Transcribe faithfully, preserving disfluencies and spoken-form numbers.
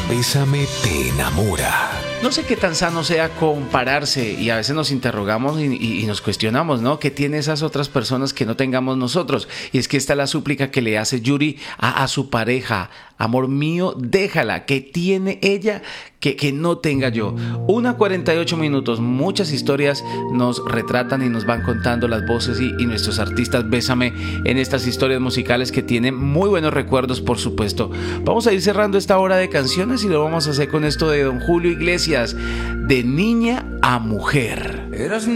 Bésame te enamora. No sé qué tan sano sea compararse y a veces nos interrogamos y, y, y nos cuestionamos, ¿no? ¿Qué tiene esas otras personas que no tengamos nosotros? Y es que esta es la súplica que le hace Yuri a, a su pareja. Amor mío, déjala. ¿Qué tiene ella que, que no tenga yo? Una cuarenta y ocho minutos. Muchas historias nos retratan y nos van contando las voces y, y nuestros artistas. Bésame en estas historias musicales que tienen muy buenos recuerdos, por supuesto. Vamos a ir cerrando esta hora de canciones y lo vamos a hacer con esto de don Julio Iglesias. De niña a mujer. Eras